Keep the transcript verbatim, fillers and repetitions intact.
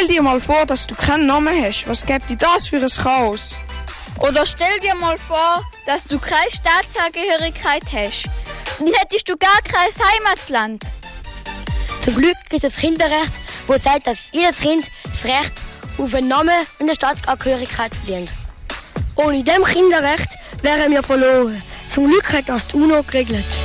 dir mal vor, dass du keinen Namen hast. Was gibt dir das für ein Chaos? Oder stell dir mal vor, dass du keine Staatsangehörigkeit hast. Dann hättest du gar kein Heimatland. Zum Glück gibt es das Kinderrecht, wo sagt, dass jedes Kind das Recht auf einen Namen und eine Staatsangehörigkeit verdient. Ohne dem Kinderrecht wären wir verloren. Zum Glück hat das die UNO geregelt.